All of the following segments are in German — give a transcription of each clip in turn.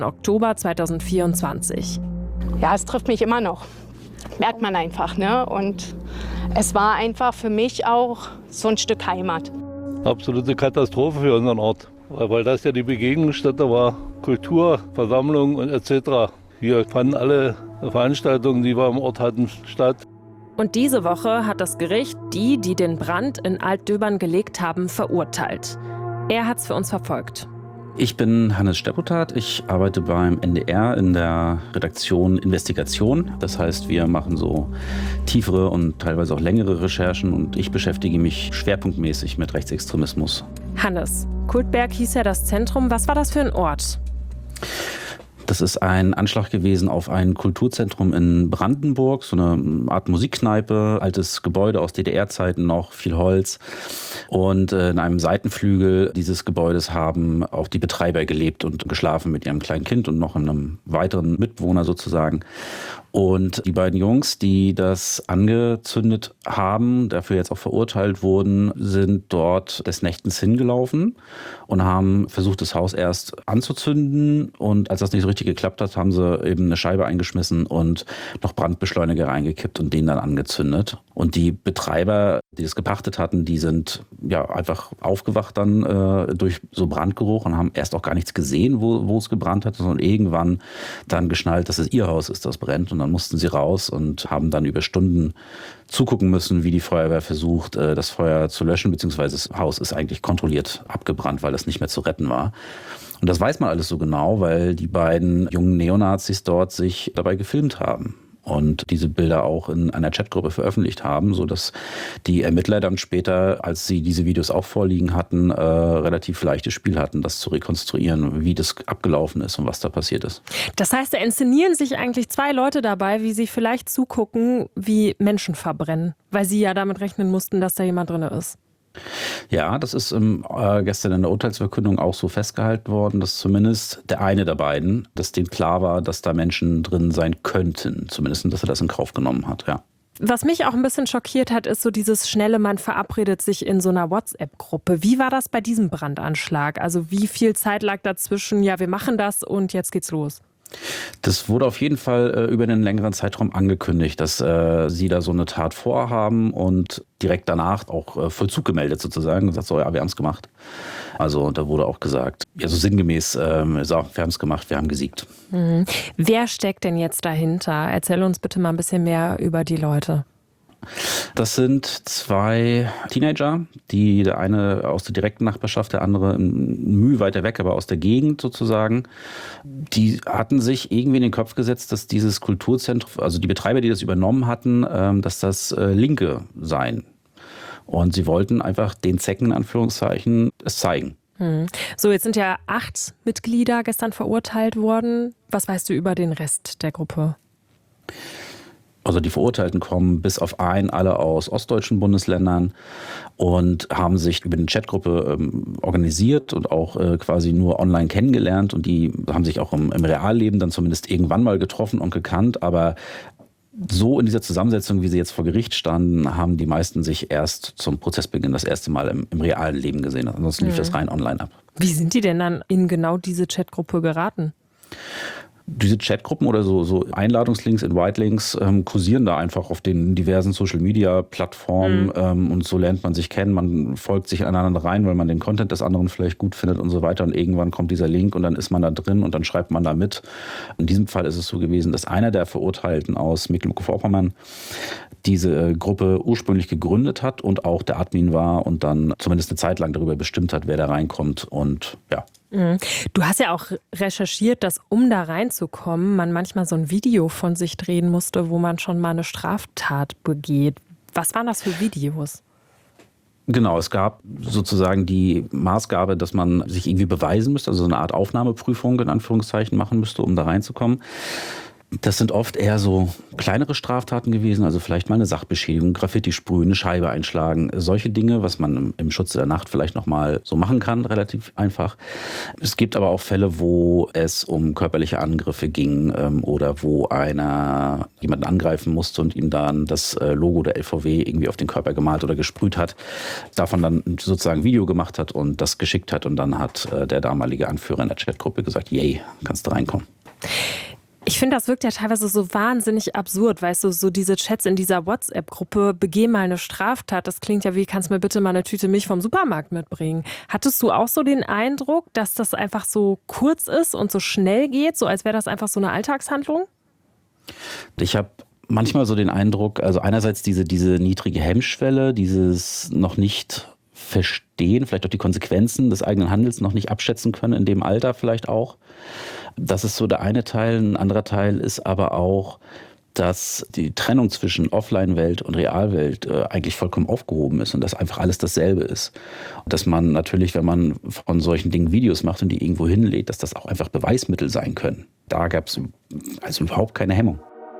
Oktober 2024. Ja, es trifft mich immer noch. Merkt man einfach, ne? Und es war einfach für mich auch so ein Stück Heimat. Absolute Katastrophe für unseren Ort, weil das ja die Begegnungsstätte war, Kultur, Versammlung und etc. Hier fanden alle Veranstaltungen, die wir im Ort hatten, statt. Und diese Woche hat das Gericht die den Brand in Altdöbern gelegt haben, verurteilt. Er hat's für uns verfolgt. Ich bin Hannes Steppotat. Ich arbeite beim NDR in der Redaktion Investigation. Das heißt, wir machen so tiefere und teilweise auch längere Recherchen und ich beschäftige mich schwerpunktmäßig mit Rechtsextremismus. Hannes, Kultberg hieß ja das Zentrum. Was war das für ein Ort? Das ist ein Anschlag gewesen auf ein Kulturzentrum in Brandenburg, so eine Art Musikkneipe, altes Gebäude aus DDR-Zeiten noch, viel Holz. Und in einem Seitenflügel dieses Gebäudes haben auch die Betreiber gelebt und geschlafen mit ihrem kleinen Kind und noch einem weiteren Mitbewohner sozusagen. Und die beiden Jungs, die das angezündet haben, dafür jetzt auch verurteilt wurden, sind dort des Nächtens hingelaufen und haben versucht, das Haus erst anzuzünden. Und als das nicht so richtig geklappt hat, haben sie eben eine Scheibe eingeschmissen und noch Brandbeschleuniger reingekippt und den dann angezündet. Und die Betreiber, die das gepachtet hatten, die sind ja einfach aufgewacht dann durch so Brandgeruch und haben erst auch gar nichts gesehen, wo es gebrannt hat, sondern irgendwann dann geschnallt, dass es ihr Haus ist, das brennt. Und dann mussten sie raus und haben dann über Stunden zugucken müssen, wie die Feuerwehr versucht, das Feuer zu löschen, beziehungsweise das Haus ist eigentlich kontrolliert abgebrannt, weil das nicht mehr zu retten war. Und das weiß man alles so genau, weil die beiden jungen Neonazis dort sich dabei gefilmt haben und diese Bilder auch in einer Chatgruppe veröffentlicht haben, sodass die Ermittler dann später, als sie diese Videos auch vorliegen hatten, relativ leichtes Spiel hatten, das zu rekonstruieren, wie das abgelaufen ist und was da passiert ist. Das heißt, da inszenieren sich eigentlich zwei Leute dabei, wie sie vielleicht zugucken, wie Menschen verbrennen, weil sie ja damit rechnen mussten, dass da jemand drin ist. Ja, das ist gestern in der Urteilsverkündung auch so festgehalten worden, dass zumindest der eine der beiden, dass dem klar war, dass da Menschen drin sein könnten, zumindest, dass er das in Kauf genommen hat, ja. Was mich auch ein bisschen schockiert hat, ist so dieses schnelle, man verabredet sich in so einer WhatsApp-Gruppe. Wie war das bei diesem Brandanschlag? Also wie viel Zeit lag dazwischen, ja, wir machen das und jetzt geht's los? Das wurde auf jeden Fall über einen längeren Zeitraum angekündigt, dass sie da so eine Tat vorhaben und direkt danach auch Vollzug gemeldet sozusagen. Gesagt, so, ja, wir haben es gemacht. Also da wurde auch gesagt, ja, so sinngemäß, so, wir haben es gemacht, wir haben gesiegt. Mhm. Wer steckt denn jetzt dahinter? Erzähl uns bitte mal ein bisschen mehr über die Leute. Das sind zwei Teenager, der eine aus der direkten Nachbarschaft, der andere Mühe weiter weg, aber aus der Gegend sozusagen. Die hatten sich irgendwie in den Kopf gesetzt, dass dieses Kulturzentrum, also die Betreiber, die das übernommen hatten, dass das Linke seien. Und sie wollten einfach den Zecken, in Anführungszeichen, es zeigen. So, jetzt sind ja 8 Mitglieder gestern verurteilt worden. Was weißt du über den Rest der Gruppe? Also die Verurteilten kommen bis auf einen alle aus ostdeutschen Bundesländern und haben sich über eine Chatgruppe organisiert und auch quasi nur online kennengelernt. Und die haben sich auch im Realleben dann zumindest irgendwann mal getroffen und gekannt. Aber so in dieser Zusammensetzung, wie sie jetzt vor Gericht standen, haben die meisten sich erst zum Prozessbeginn das erste Mal im realen Leben gesehen. Ansonsten lief das rein online ab. Wie sind die denn dann in genau diese Chatgruppe geraten? Diese Chatgruppen oder so Einladungslinks, Invite-Links kursieren da einfach auf den diversen Social-Media-Plattformen und so lernt man sich kennen, man folgt sich aneinander rein, weil man den Content des anderen vielleicht gut findet und so weiter und irgendwann kommt dieser Link und dann ist man da drin und dann schreibt man da mit. In diesem Fall ist es so gewesen, dass einer der Verurteilten aus Mecklenburg-Vorpommern diese Gruppe ursprünglich gegründet hat und auch der Admin war und dann zumindest eine Zeit lang darüber bestimmt hat, wer da reinkommt und ja. Du hast ja auch recherchiert, dass um da reinzukommen, man manchmal so ein Video von sich drehen musste, wo man schon mal eine Straftat begeht. Was waren das für Videos? Genau, es gab sozusagen die Maßgabe, dass man sich irgendwie beweisen müsste, also so eine Art Aufnahmeprüfung in Anführungszeichen machen müsste, um da reinzukommen. Das sind oft eher so kleinere Straftaten gewesen, also vielleicht mal eine Sachbeschädigung, Graffiti sprühen, eine Scheibe einschlagen, solche Dinge, was man im Schutze der Nacht vielleicht nochmal so machen kann, relativ einfach. Es gibt aber auch Fälle, wo es um körperliche Angriffe ging oder wo einer jemanden angreifen musste und ihm dann das Logo der LVW irgendwie auf den Körper gemalt oder gesprüht hat, davon dann sozusagen ein Video gemacht hat und das geschickt hat und dann hat der damalige Anführer in der Chatgruppe gesagt, yay, kannst du reinkommen. Ich finde, das wirkt ja teilweise so wahnsinnig absurd, weißt du, so diese Chats in dieser WhatsApp-Gruppe, begeh mal eine Straftat, das klingt ja wie, kannst mir bitte mal eine Tüte Milch vom Supermarkt mitbringen. Hattest du auch so den Eindruck, dass das einfach so kurz ist und so schnell geht, so als wäre das einfach so eine Alltagshandlung? Ich habe manchmal so den Eindruck, also einerseits diese niedrige Hemmschwelle, dieses noch nicht verstehen, vielleicht auch die Konsequenzen des eigenen Handels noch nicht abschätzen können, in dem Alter vielleicht auch. Das ist so der eine Teil. Ein anderer Teil ist aber auch, dass die Trennung zwischen Offline-Welt und Realwelt eigentlich vollkommen aufgehoben ist und dass einfach alles dasselbe ist. Und dass man natürlich, wenn man von solchen Dingen Videos macht und die irgendwo hinlädt, dass das auch einfach Beweismittel sein können. Da gab es also überhaupt keine Hemmung.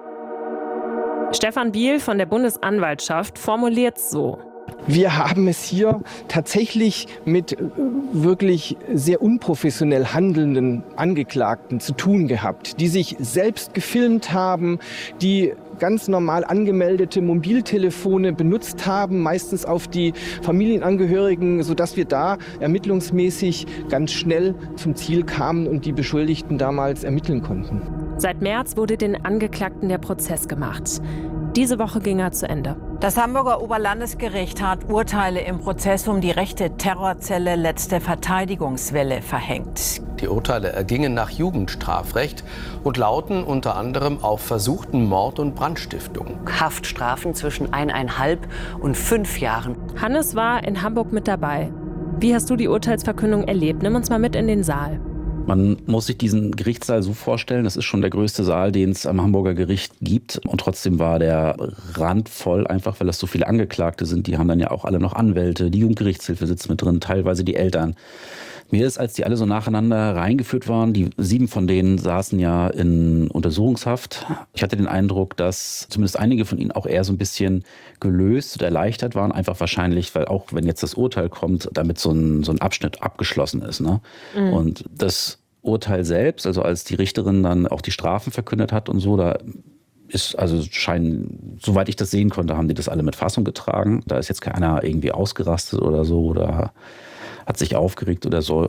Stefan Biel von der Bundesanwaltschaft formuliert es so. Wir haben es hier tatsächlich mit wirklich sehr unprofessionell handelnden Angeklagten zu tun gehabt, die sich selbst gefilmt haben, die ganz normal angemeldete Mobiltelefone benutzt haben, meistens auf die Familienangehörigen, sodass wir da ermittlungsmäßig ganz schnell zum Ziel kamen und die Beschuldigten damals ermitteln konnten. Seit März wurde den Angeklagten der Prozess gemacht. Diese Woche ging er zu Ende. Das Hamburger Oberlandesgericht hat Urteile im Prozess um die rechte Terrorzelle Letzte Verteidigungswelle verhängt. Die Urteile ergingen nach Jugendstrafrecht und lauten unter anderem auf versuchten Mord und Brandstiftung. Haftstrafen zwischen 1,5 und 5 Jahren. Hannes war in Hamburg mit dabei. Wie hast du die Urteilsverkündung erlebt? Nimm uns mal mit in den Saal. Man muss sich diesen Gerichtssaal so vorstellen, das ist schon der größte Saal, den es am Hamburger Gericht gibt. Und trotzdem war der randvoll, einfach weil das so viele Angeklagte sind. Die haben dann ja auch alle noch Anwälte, die Jugendgerichtshilfe sitzt mit drin, teilweise die Eltern. Mir ist, als die alle so nacheinander reingeführt waren, die 7 von denen saßen ja in Untersuchungshaft. Ich hatte den Eindruck, dass zumindest einige von ihnen auch eher so ein bisschen gelöst oder erleichtert waren. Einfach wahrscheinlich, weil auch wenn jetzt das Urteil kommt, damit so ein Abschnitt abgeschlossen ist. Ne? Mhm. Und das Urteil selbst, also als die Richterin dann auch die Strafen verkündet hat und so, da ist, also scheinen, soweit ich das sehen konnte, haben die das alle mit Fassung getragen. Da ist jetzt keiner irgendwie ausgerastet oder so oder hat sich aufgeregt oder so.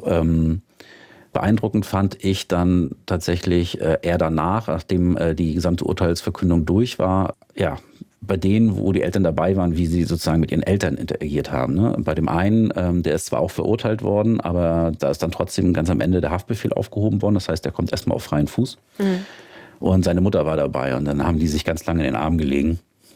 Beeindruckend fand ich dann tatsächlich eher danach, nachdem die gesamte Urteilsverkündung durch war, ja, bei denen, wo die Eltern dabei waren, wie sie sozusagen mit ihren Eltern interagiert haben. Ne? Bei dem einen, der ist zwar auch verurteilt worden, aber da ist dann trotzdem ganz am Ende der Haftbefehl aufgehoben worden. Das heißt, der kommt erstmal auf freien Fuß. Mhm. Und seine Mutter war dabei und dann haben die sich ganz lange in den Arm gelegen.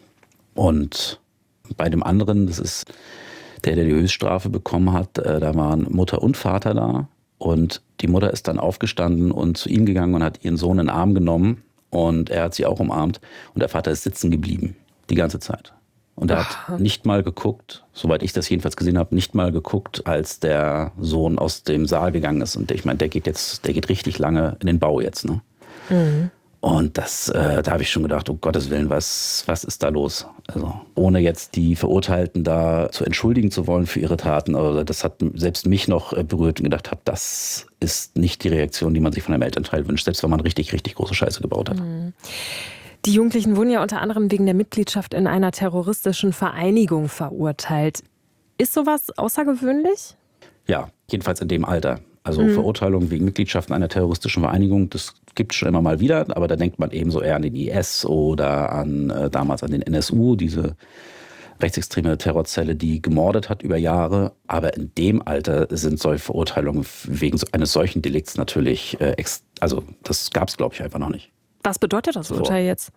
Und bei dem anderen, das ist der die Höchststrafe bekommen hat, da waren Mutter und Vater da und die Mutter ist dann aufgestanden und zu ihm gegangen und hat ihren Sohn in den Arm genommen und er hat sie auch umarmt und der Vater ist sitzen geblieben, die ganze Zeit. Und er hat nicht mal geguckt, soweit ich das jedenfalls gesehen habe, nicht mal geguckt, als der Sohn aus dem Saal gegangen ist. Und ich meine, der geht richtig lange in den Bau jetzt. Ne? Mhm. Und da habe ich schon gedacht, um Gottes Willen, was ist da los? Also ohne jetzt die Verurteilten da zu entschuldigen zu wollen für ihre Taten, aber das hat selbst mich noch berührt und gedacht habe, das ist nicht die Reaktion, die man sich von einem Elternteil wünscht, selbst wenn man richtig große Scheiße gebaut hat. Die Jugendlichen wurden ja unter anderem wegen der Mitgliedschaft in einer terroristischen Vereinigung verurteilt. Ist sowas außergewöhnlich? Ja, jedenfalls in dem Alter. Also Verurteilung wegen Mitgliedschaft in einer terroristischen Vereinigung, das gibt es schon immer mal wieder, aber da denkt man eben so eher an den IS oder damals an den NSU, diese rechtsextreme Terrorzelle, die gemordet hat über Jahre. Aber in dem Alter sind solche Verurteilungen wegen eines solchen Delikts natürlich, also das gab es, glaube ich, einfach noch nicht. Was bedeutet das Urteil jetzt?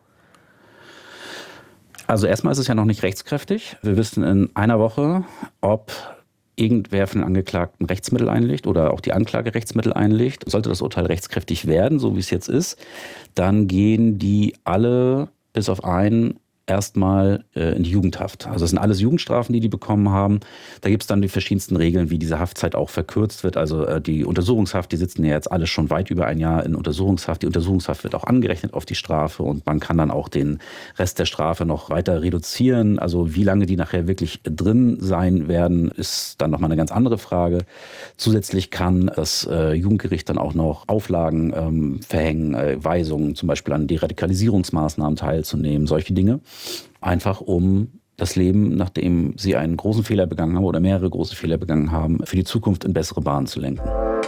Also erstmal ist es ja noch nicht rechtskräftig. Wir wissen in einer Woche, ob irgendwer von den Angeklagten Rechtsmittel einlegt oder auch die Anklage Rechtsmittel einlegt. Sollte das Urteil rechtskräftig werden, so wie es jetzt ist, dann gehen die alle bis auf einen erstmal in die Jugendhaft. Also das sind alles Jugendstrafen, die bekommen haben. Da gibt es dann die verschiedensten Regeln, wie diese Haftzeit auch verkürzt wird. Also die Untersuchungshaft, die sitzen ja jetzt alle schon weit über ein Jahr in Untersuchungshaft. Die Untersuchungshaft wird auch angerechnet auf die Strafe und man kann dann auch den Rest der Strafe noch weiter reduzieren. Also wie lange die nachher wirklich drin sein werden, ist dann nochmal eine ganz andere Frage. Zusätzlich kann das Jugendgericht dann auch noch Auflagen verhängen, Weisungen zum Beispiel an Deradikalisierungsmaßnahmen teilzunehmen, solche Dinge. Einfach um das Leben, nachdem sie einen großen Fehler begangen haben oder mehrere große Fehler begangen haben, für die Zukunft in bessere Bahnen zu lenken.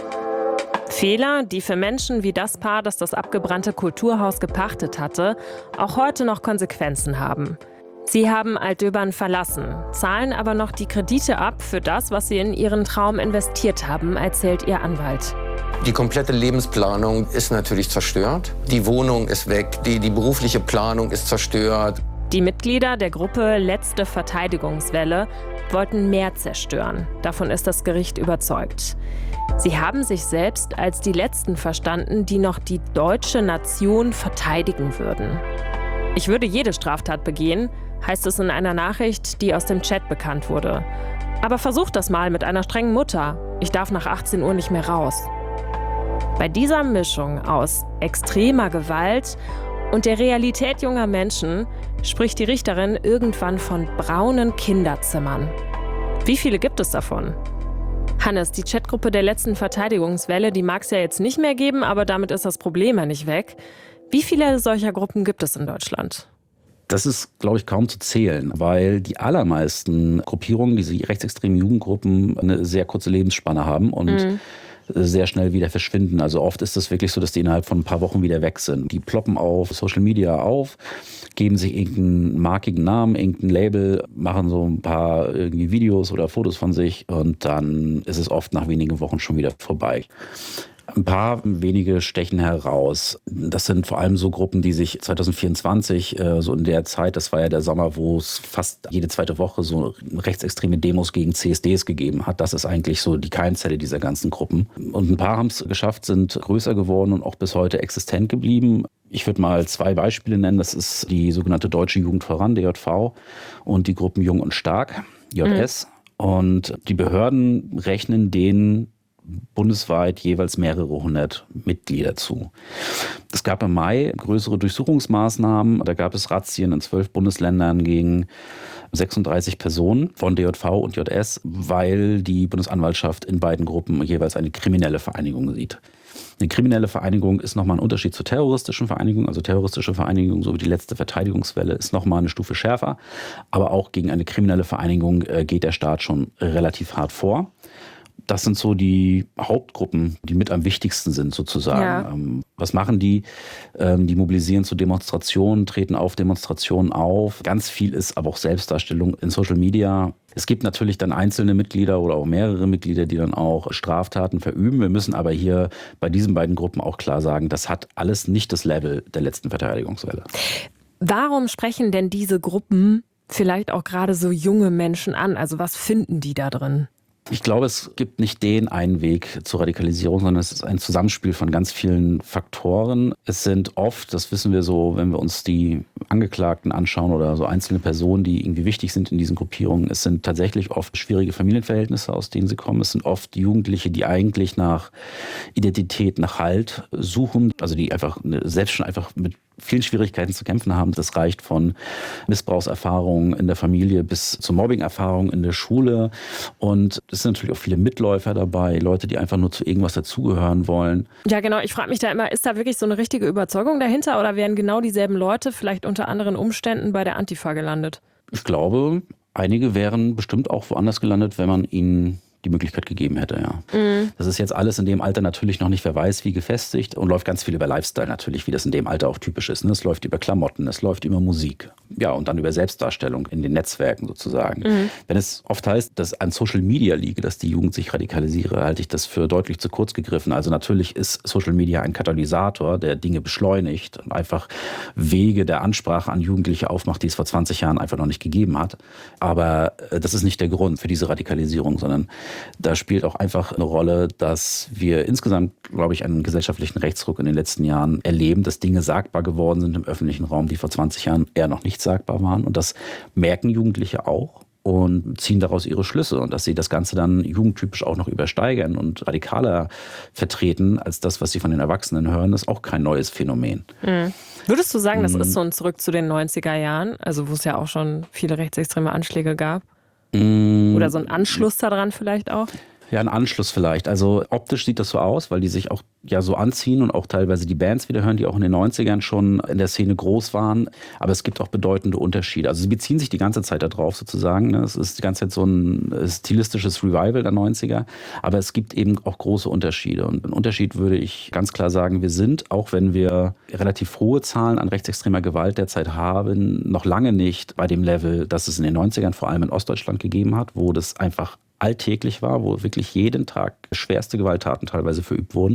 Fehler, die für Menschen wie das Paar, das das abgebrannte Kulturhaus gepachtet hatte, auch heute noch Konsequenzen haben. Sie haben Altdöbern verlassen, zahlen aber noch die Kredite ab für das, was sie in ihren Traum investiert haben, erzählt ihr Anwalt. Die komplette Lebensplanung ist natürlich zerstört. Die Wohnung ist weg, die berufliche Planung ist zerstört. Die Mitglieder der Gruppe Letzte Verteidigungswelle wollten mehr zerstören. Davon ist das Gericht überzeugt. Sie haben sich selbst als die Letzten verstanden, die noch die deutsche Nation verteidigen würden. Ich würde jede Straftat begehen, heißt es in einer Nachricht, die aus dem Chat bekannt wurde. Aber versucht das mal mit einer strengen Mutter. Ich darf nach 18 Uhr nicht mehr raus. Bei dieser Mischung aus extremer Gewalt und der Realität junger Menschen spricht die Richterin irgendwann von braunen Kinderzimmern. Wie viele gibt es davon? Hannes, die Chatgruppe der Letzten Verteidigungswelle, die mag es ja jetzt nicht mehr geben, aber damit ist das Problem ja nicht weg. Wie viele solcher Gruppen gibt es in Deutschland? Das ist, glaube ich, kaum zu zählen, weil die allermeisten Gruppierungen, diese rechtsextremen Jugendgruppen, eine sehr kurze Lebensspanne haben und sehr schnell wieder verschwinden. Also oft ist es wirklich so, dass die innerhalb von ein paar Wochen wieder weg sind. Die ploppen auf Social Media auf, geben sich irgendeinen markigen Namen, irgendein Label, machen so ein paar irgendwie Videos oder Fotos von sich und dann ist es oft nach wenigen Wochen schon wieder vorbei. Ein paar wenige stechen heraus. Das sind vor allem so Gruppen, die sich 2024, so in der Zeit, das war ja der Sommer, wo es fast jede zweite Woche so rechtsextreme Demos gegen CSDs gegeben hat. Das ist eigentlich so die Keimzelle dieser ganzen Gruppen. Und ein paar haben es geschafft, sind größer geworden und auch bis heute existent geblieben. Ich würde mal 2 Beispiele nennen. Das ist die sogenannte Deutsche Jugend voran, DJV, und die Gruppen Jung und Stark, JS. Und die Behörden rechnen denen bundesweit jeweils mehrere hundert Mitglieder zu. Es gab im Mai größere Durchsuchungsmaßnahmen. Da gab es Razzien in 12 Bundesländern gegen 36 Personen von DJV und JS, weil die Bundesanwaltschaft in beiden Gruppen jeweils eine kriminelle Vereinigung sieht. Eine kriminelle Vereinigung ist nochmal ein Unterschied zur terroristischen Vereinigung. Also terroristische Vereinigung, so wie die Letzte Verteidigungswelle, ist nochmal eine Stufe schärfer. Aber auch gegen eine kriminelle Vereinigung geht der Staat schon relativ hart vor. Das sind so die Hauptgruppen, die mit am wichtigsten sind sozusagen. Ja. Was machen die? Die mobilisieren zu Demonstrationen, treten auf Demonstrationen auf. Ganz viel ist aber auch Selbstdarstellung in Social Media. Es gibt natürlich dann einzelne Mitglieder oder auch mehrere Mitglieder, die dann auch Straftaten verüben. Wir müssen aber hier bei diesen beiden Gruppen auch klar sagen, das hat alles nicht das Level der Letzten Verteidigungswelle. Warum sprechen denn diese Gruppen vielleicht auch gerade so junge Menschen an? Also was finden die da drin? Ich glaube, es gibt nicht den einen Weg zur Radikalisierung, sondern es ist ein Zusammenspiel von ganz vielen Faktoren. Es sind oft, das wissen wir so, wenn wir uns die Angeklagten anschauen oder so einzelne Personen, die irgendwie wichtig sind in diesen Gruppierungen, es sind tatsächlich oft schwierige Familienverhältnisse, aus denen sie kommen. Es sind oft Jugendliche, die eigentlich nach Identität, nach Halt suchen, also die einfach selbst schon einfach mit vielen Schwierigkeiten zu kämpfen haben. Das reicht von Missbrauchserfahrungen in der Familie bis zu Mobbing-Erfahrungen in der Schule. Und es sind natürlich auch viele Mitläufer dabei, Leute, die einfach nur zu irgendwas dazugehören wollen. Ja, genau. Ich frage mich da immer, ist da wirklich so eine richtige Überzeugung dahinter oder wären genau dieselben Leute vielleicht unter anderen Umständen bei der Antifa gelandet? Ich glaube, einige wären bestimmt auch woanders gelandet, wenn man ihnen die Möglichkeit gegeben hätte, ja. Das ist jetzt alles in dem Alter natürlich noch nicht, wer weiß, wie gefestigt und läuft ganz viel über Lifestyle natürlich, wie das in dem Alter auch typisch ist. Es läuft über Klamotten, es läuft über Musik, ja, und dann über Selbstdarstellung in den Netzwerken sozusagen. Wenn es oft heißt, dass an Social Media liege, dass die Jugend sich radikalisiere, halte ich das für deutlich zu kurz gegriffen. Also natürlich ist Social Media ein Katalysator, der Dinge beschleunigt und einfach Wege der Ansprache an Jugendliche aufmacht, die es vor 20 Jahren einfach noch nicht gegeben hat. Aber das ist nicht der Grund für diese Radikalisierung, sondern da spielt auch einfach eine Rolle, dass wir insgesamt, glaube ich, einen gesellschaftlichen Rechtsruck in den letzten Jahren erleben, dass Dinge sagbar geworden sind im öffentlichen Raum, die vor 20 Jahren eher noch nicht sagbar waren. Und das merken Jugendliche auch und ziehen daraus ihre Schlüsse. Und dass sie das Ganze dann jugendtypisch auch noch übersteigern und radikaler vertreten als das, was sie von den Erwachsenen hören, ist auch kein neues Phänomen. Mhm. Würdest du sagen, das ist so ein Zurück zu den 90er Jahren, also wo es ja auch schon viele rechtsextreme Anschläge gab? Oder so ein Anschluss daran vielleicht auch? Ja, ein Anschluss vielleicht. Also optisch sieht das so aus, weil die sich auch ja so anziehen und auch teilweise die Bands wieder hören, die auch in den 90ern schon in der Szene groß waren. Aber es gibt auch bedeutende Unterschiede. Also sie beziehen sich die ganze Zeit darauf sozusagen. Es ist die ganze Zeit so ein stilistisches Revival der 90er. Aber es gibt eben auch große Unterschiede. Und einen Unterschied würde ich ganz klar sagen, wir sind, auch wenn wir relativ hohe Zahlen an rechtsextremer Gewalt derzeit haben, noch lange nicht bei dem Level, das es in den 90ern vor allem in Ostdeutschland gegeben hat, wo das einfach alltäglich war, wo wirklich jeden Tag schwerste Gewalttaten teilweise verübt wurden.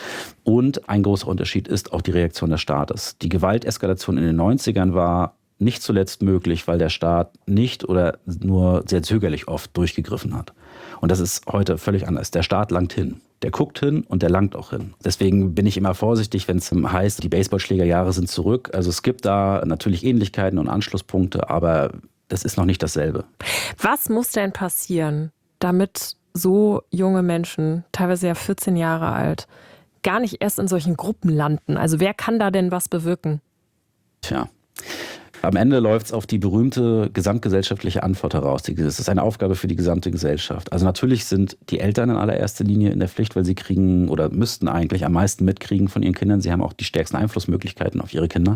Und ein großer Unterschied ist auch die Reaktion des Staates. Die Gewalteskalation in den 90ern war nicht zuletzt möglich, weil der Staat nicht oder nur sehr zögerlich oft durchgegriffen hat. Und das ist heute völlig anders. Der Staat langt hin. Der guckt hin und der langt auch hin. Deswegen bin ich immer vorsichtig, wenn es heißt, die Baseballschlägerjahre sind zurück. Also es gibt da natürlich Ähnlichkeiten und Anschlusspunkte, aber das ist noch nicht dasselbe. Was muss denn passieren, damit so junge Menschen, teilweise ja 14 Jahre alt, gar nicht erst in solchen Gruppen landen? Also wer kann da denn was bewirken? Tja, am Ende läuft es auf die berühmte gesamtgesellschaftliche Antwort heraus. Das ist eine Aufgabe für die gesamte Gesellschaft. Also natürlich sind die Eltern in allererster Linie in der Pflicht, weil sie kriegen oder müssten eigentlich am meisten mitkriegen von ihren Kindern. Sie haben auch die stärksten Einflussmöglichkeiten auf ihre Kinder.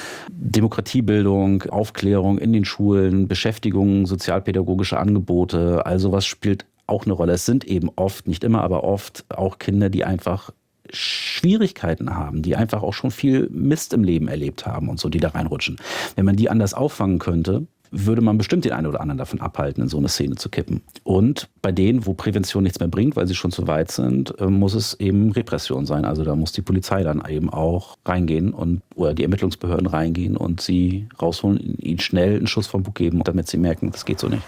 Demokratiebildung, Aufklärung in den Schulen, Beschäftigung, sozialpädagogische Angebote, all sowas spielt auch eine Rolle. Es sind eben oft, nicht immer, aber oft auch Kinder, die einfach Schwierigkeiten haben, die einfach auch schon viel Mist im Leben erlebt haben und so, die da reinrutschen. Wenn man die anders auffangen könnte, würde man bestimmt den einen oder anderen davon abhalten, in so eine Szene zu kippen. Und bei denen, wo Prävention nichts mehr bringt, weil sie schon zu weit sind, muss es eben Repression sein. Also da muss die Polizei dann eben auch reingehen oder die Ermittlungsbehörden reingehen und sie rausholen, ihnen schnell einen Schuss vom Bug geben, damit sie merken, das geht so nicht.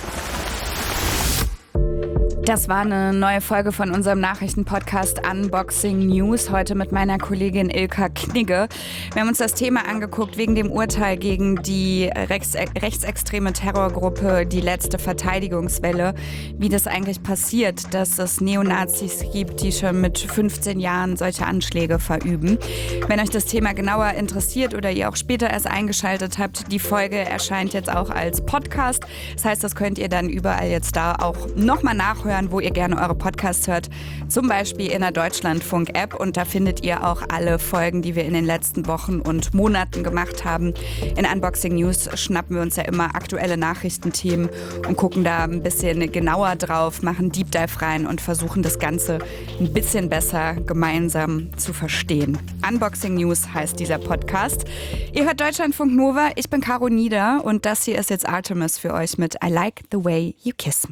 Das war eine neue Folge von unserem Nachrichtenpodcast Unboxing News. Heute mit meiner Kollegin Ilka Knigge. Wir haben uns das Thema angeguckt wegen dem Urteil gegen die rechtsextreme Terrorgruppe Die letzte Verteidigungswelle. Wie das eigentlich passiert, dass es Neonazis gibt, die schon mit 15 Jahren solche Anschläge verüben. Wenn euch das Thema genauer interessiert oder ihr auch später erst eingeschaltet habt, die Folge erscheint jetzt auch als Podcast. Das heißt, das könnt ihr dann überall jetzt da auch nochmal nachhören, wo ihr gerne eure Podcasts hört. Zum Beispiel in der Deutschlandfunk-App. Und da findet ihr auch alle Folgen, die wir in den letzten Wochen und Monaten gemacht haben. In Unboxing News schnappen wir uns ja immer aktuelle Nachrichtenthemen und gucken da ein bisschen genauer drauf, machen Deep Dive rein und versuchen das Ganze ein bisschen besser gemeinsam zu verstehen. Unboxing News heißt dieser Podcast. Ihr hört Deutschlandfunk Nova. Ich bin Caro Nieder und das hier ist jetzt Artemis für euch mit I Like the Way You Kiss Me.